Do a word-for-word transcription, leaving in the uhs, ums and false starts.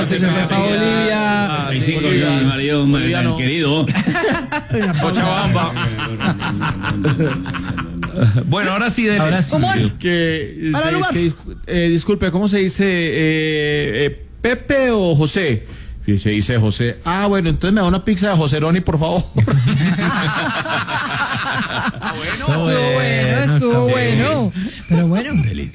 Bolivia. Ahí sí, marido, querido. Cochabamba. Bueno, ahora sí, dele. Ahora sí. Que, Para el lugar. que, eh, disculpe, ¿cómo se dice? Eh, eh, ¿Pepe o José? Sí, se dice José. Ah, bueno, entonces me da una pizza de Joseroni, por favor. Estuvo bueno, estuvo bueno. Pero bueno.